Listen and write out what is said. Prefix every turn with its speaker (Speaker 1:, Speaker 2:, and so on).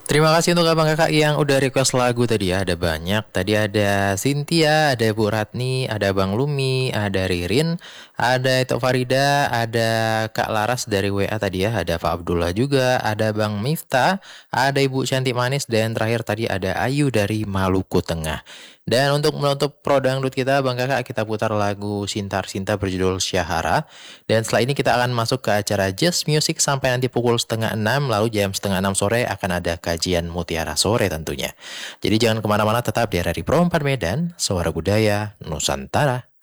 Speaker 1: Terima kasih untuk abang kakak yang udah request lagu tadi ya. Ada banyak. Tadi ada Cynthia, ada Bu Ratni, ada Bang Lumi, ada Ririn, ada Ito Farida, ada Kak Laras dari WA tadi ya. Ada Pak Abdullah juga, ada Bang Miftah, ada Ibu Cantik Manis, dan terakhir tadi ada Ayu dari Maluku Tengah. Dan untuk menutup pro dangdut kita, Bang Kakak, kita putar lagu Sintar Sinta berjudul Syahara. Dan setelah ini kita akan masuk ke acara Just Music sampai nanti pukul setengah 6, lalu jam setengah 6 sore akan ada kajian Mutiara Sore tentunya. Jadi jangan kemana-mana, tetap di RRI Pro 4 Medan, Suara Budaya Nusantara.